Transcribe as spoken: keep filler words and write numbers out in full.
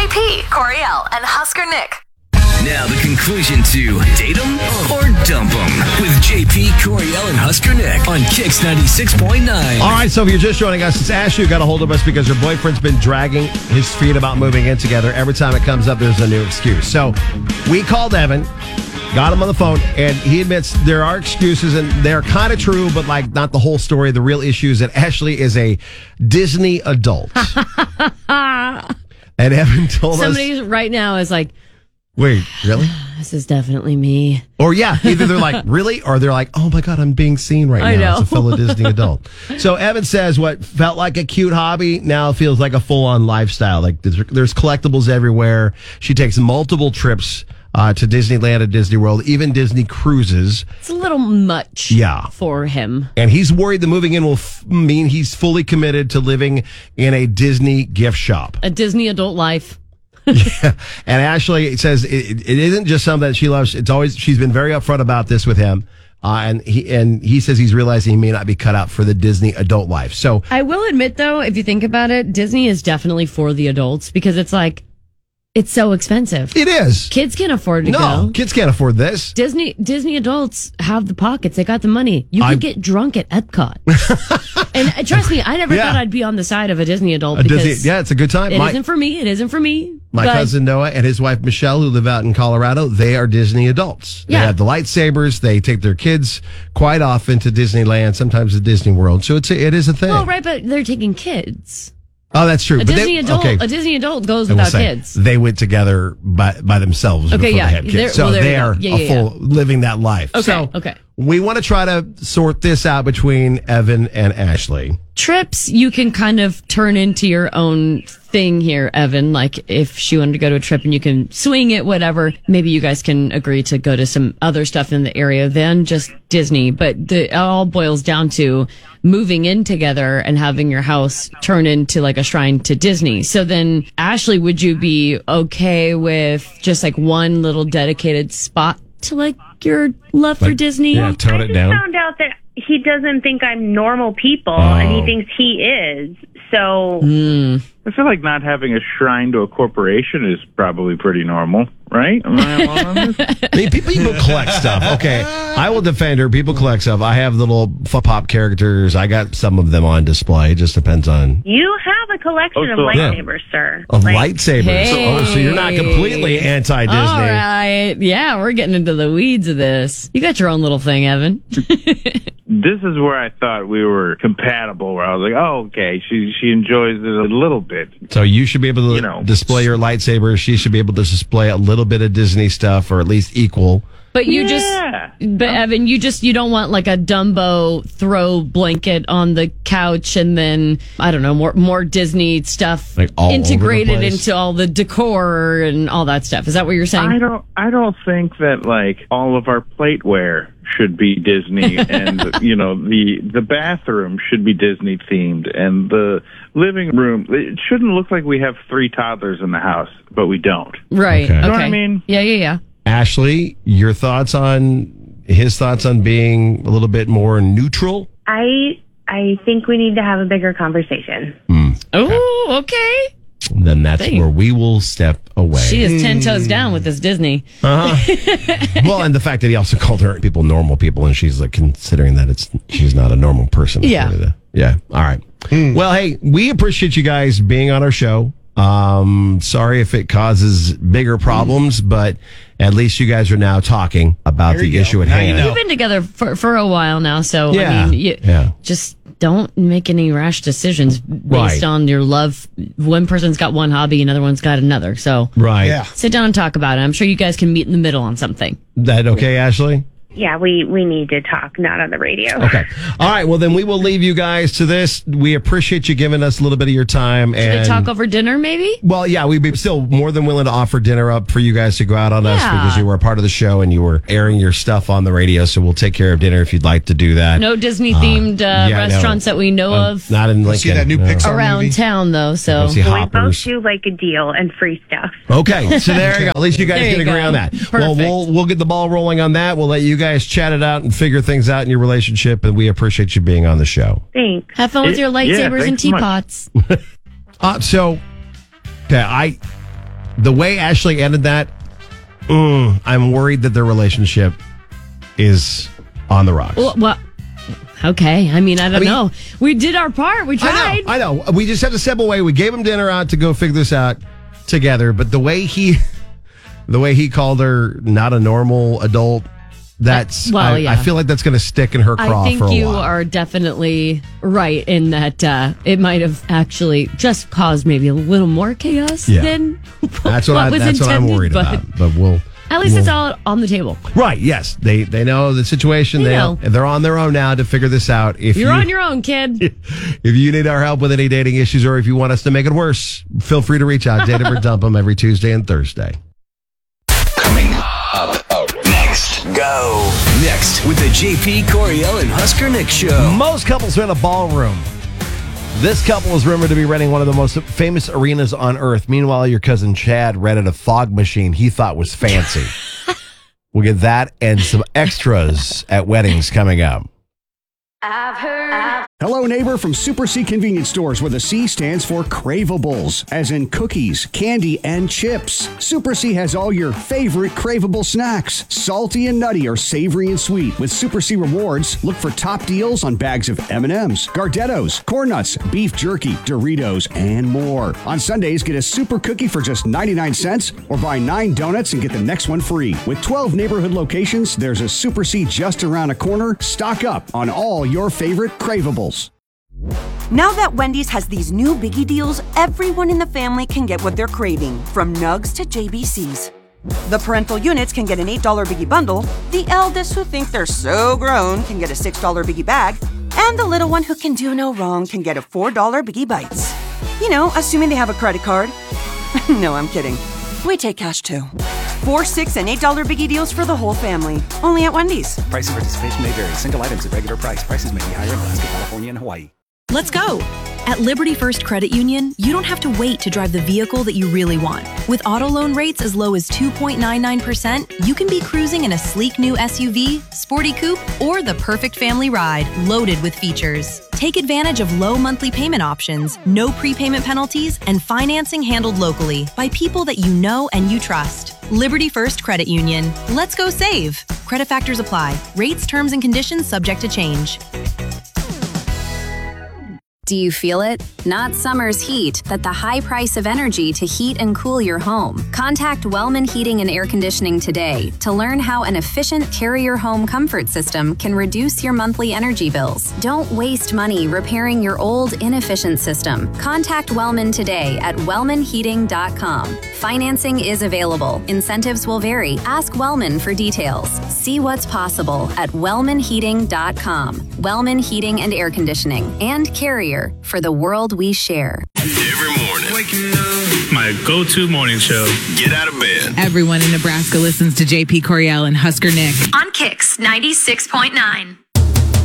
P, Coriel, and Husker Nick. Now the conclusion to Date 'em or Dump 'em with J P, Coriel, and Husker Nick on Kix ninety-six point nine. All right, so if you're just joining us, it's Ashley who got a hold of us because her boyfriend's been dragging his feet about moving in together. Every time it comes up, there's a new excuse. So we called Evan, got him on the phone, and he admits there are excuses, and they're kind of true, but like not the whole story. The real issue is that Ashley is a Disney adult. And Evan told Somebody us... Somebody right now is like... Wait, really? This is definitely me. Or yeah, either they're like, really? Or they're like, oh my God, I'm being seen right I now know. as a fellow Disney adult. So Evan says what felt like a cute hobby now feels like a full-on lifestyle. Like there's, there's collectibles everywhere. She takes multiple trips uh, to Disneyland and Disney World, even Disney cruises. It's a little much yeah. for him. And he's worried the moving in will f- mean he's fully committed to living in a Disney gift shop. A Disney adult life. Yeah. And Ashley says it, it isn't just something that she loves. It's always, she's been very upfront about this with him. Uh, and he and he says he's realizing he may not be cut out for the Disney adult life. So I will admit, though, if you think about it, Disney is definitely for the adults because it's like, it's so expensive. It is. Kids can't afford to no, go. No, kids can't afford this. Disney Disney adults have the pockets. They got the money. You I, could get drunk at Epcot. And uh, trust me, I never yeah. thought I'd be on the side of a Disney adult. A because Disney, yeah, it's a good time. It my, isn't for me. It isn't for me. My but, cousin Noah and his wife Michelle, who live out in Colorado, they are Disney adults. Yeah. They have the lightsabers. They take their kids quite often to Disneyland, sometimes to Disney World. So it's a, it is a thing. Well, right, but they're taking kids. Oh, that's true. A but Disney they, adult, okay. a Disney adult goes I will without say, kids. They went together by by themselves Okay, before yeah. they had kids. They're- so well, there they you go. are Yeah, a yeah, full living that life. Okay, So okay. we want to try to sort this out between Evan and Ashley. Trips you can kind of turn into your own thing here, Evan. Like if she wanted to go to a trip and you can swing it, whatever, maybe you guys can agree to go to some other stuff in the area than just Disney. But the, it all boils down to moving in together and having your house turn into like a shrine to Disney. So then, Ashley, would you be okay with just like one little dedicated spot to like your love for Like, Disney? Yeah, tone I it just down. found out that he doesn't think I'm normal people, Oh. and he thinks he is. So I feel like not having a shrine to a corporation is probably pretty normal, right? Am I alone on this? I mean, people, people collect stuff. Okay, I will defend her. People collect stuff. I have little f- pop characters. I got some of them on display. It just depends on you have a collection Oh, of so- lightsabers, sir. of Like, lightsabers. Hey. Oh, so you're not completely anti-Disney. All right. Yeah, we're getting into the weeds of this. You got your own little thing, Evan. This is where I thought we were compatible, where I was like, oh, okay, she she enjoys it a little bit. So you should be able to You know. display your lightsabers. She should be able to display a little bit of Disney stuff, or at least equal. But you Yeah. just, but Evan, you just, you don't want like a Dumbo throw blanket on the couch and then, I don't know, more, more Disney stuff Like all over the integrated place? into all the decor and all that stuff. Is that what you're saying? I don't I don't think that like all of our plateware should be Disney and you know the the bathroom should be Disney themed and the living room it shouldn't look like we have three toddlers in the house, but we don't. right. Okay. Okay. You know what I mean? Yeah, yeah, yeah. Ashley, your thoughts on his thoughts on being a little bit more neutral? I I think we need to have a bigger conversation. Oh, okay. Then that's Dang. where we will step away. She is ten toes down with this Disney. Well, and the fact that he also called her people normal people, and she's like considering that it's she's not a normal person. Yeah. Yeah. All right. Well, hey, we appreciate you guys being on our show. Um, sorry if it causes bigger problems, but at least you guys are now talking about There the you issue go. at Now you hand. know. We've been together for, for a while now, so Yeah. I mean, you, Yeah. just don't make any rash decisions based Right. on your love. One person's got one hobby, another one's got another. So Right. Yeah. sit down and talk about it. I'm sure you guys can meet in the middle on something. That okay, Ashley? Yeah, we, we need to talk, not on the radio. Okay. All right. Well, then we will leave you guys to this. We appreciate you giving us a little bit of your time. Should and we talk over dinner, maybe? Well, yeah, we'd be still more than willing to offer dinner up for you guys to go out on us Yeah. because you were a part of the show and you were airing your stuff on the radio. So we'll take care of dinner if you'd like to do that. No Disney themed uh, yeah, I know. restaurants that we know Um, of Not in Lincoln. see that new no. Pixar around movie? town, though. So Go see We both Hoppers. do like a deal and free stuff. Okay, so there you go. At least you guys There can you agree go. on that. Well, Perfect. we'll we'll get the ball rolling on that. We'll let you guys chat it out and figure things out in your relationship, and we appreciate you being on the show. Thanks. have fun with Yeah, your lightsabers and thanks so much. teapots. Uh, so, okay, I the way Ashley ended that, mm, I'm worried that their relationship is on the rocks. Well, well okay. I mean, I don't I mean, know. We did our part. We tried. I know, I know. We just had to step away. We gave him dinner out to go figure this out together. But the way he, the way he called her not a normal adult, that's, well, I, yeah. I feel like that's going to stick in her craw I think for a you while. are definitely right in that uh, it might have actually just caused maybe a little more chaos Yeah. than That's what, what I, was that's intended. what I'm worried but about. But we'll. At least we'll, it's all on the table. Right, yes. They they know the situation. They They know. They're on their own now to figure this out. If You're you, on your own, kid. If you need our help with any dating issues or if you want us to make it worse, feel free to reach out. Date 'em or dump 'em every Tuesday and Thursday. Coming up next. Go. Next with the J P Coriel and Husker Nick show. Most couples are in a ballroom. This couple is rumored to be renting one of the most famous arenas on earth. Meanwhile, your cousin Chad rented a fog machine he thought was fancy. We'll get that and some extras at weddings coming up. I've heard. Hello, neighbor from Super C Convenience Stores, where the C stands for Craveables, as in cookies, candy, and chips. Super C has all your favorite craveable snacks, salty and nutty or savory and sweet. With Super C Rewards, look for top deals on bags of M and M's, Gardettos, Corn Nuts, beef jerky, Doritos, and more. On Sundays, get a super cookie for just ninety-nine cents or buy nine donuts and get the next one free. With twelve neighborhood locations, there's a Super C just around a corner. Stock up on all your favorite Craveables. Now that Wendy's has these new biggie deals, everyone in the family can get what they're craving, from nugs to J B Cs. The parental units can get an eight dollar biggie bundle, the eldest who think they're so grown can get a six dollar biggie bag, and the little one who can do no wrong can get a four dollar biggie bites. You know, assuming they have a credit card. No, I'm kidding. We take cash too. Four, six, and eight dollar biggie deals for the whole family. Only at Wendy's. Price and participation may vary. Single items at regular price. Prices may be higher in Alaska, California, and Hawaii. Let's go! At Liberty First Credit Union, you don't have to wait to drive the vehicle that you really want. With auto loan rates as low as two point nine nine percent, you can be cruising in a sleek new S U V, sporty coupe, or the perfect family ride loaded with features. Take advantage of low monthly payment options, no prepayment penalties, and financing handled locally by people that you know and you trust. Liberty First Credit Union. Let's go save. Credit factors apply. Rates, terms, and conditions subject to change. Do you feel it? Not summer's heat, but the high price of energy to heat and cool your home. Contact Wellman Heating and Air Conditioning today to learn how an efficient Carrier home comfort system can reduce your monthly energy bills. Don't waste money repairing your old, inefficient system. Contact Wellman today at wellman heating dot com. Financing is available. Incentives will vary. Ask Wellman for details. See what's possible at wellman heating dot com. Wellman Heating and Air Conditioning and Carrier for the world we share. Every morning. Waking up. My go-to morning show. Get out of bed. Everyone in Nebraska listens to J P Coriel and Husker Nick. On Kicks ninety-six point nine.